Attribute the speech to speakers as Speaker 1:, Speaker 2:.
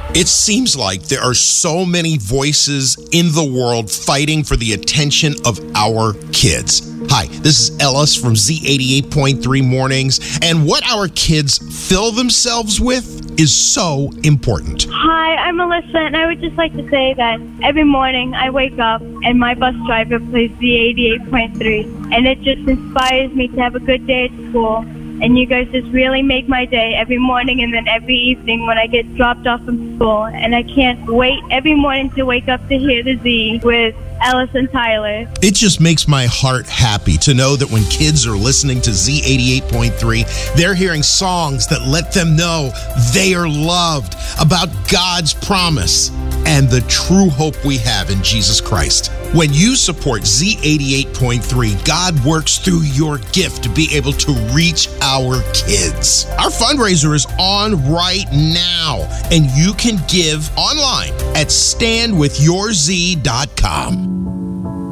Speaker 1: It seems like there are so many voices in the world fighting for the attention of our kids. Hi, this is Ellis from Z88.3 Mornings, and what our kids fill themselves with is so important.
Speaker 2: Hi, I'm Melissa, and I would just like to say that every morning I wake up and my bus driver plays Z88.3, and it just inspires me to have a good day at school. And you guys just really make my day every morning and then every evening when I get dropped off from school. And I can't wait every morning to wake up to hear the Z with Ellis and Tyler.
Speaker 1: It just makes my heart happy to know that when kids are listening to Z88.3, they're hearing songs that let them know they are loved, about God's promise, and the true hope we have in Jesus Christ. When you support Z88.3, God works through your gift to be able to reach our kids. Our fundraiser is on right now, and you can give online at standwithyourz.com.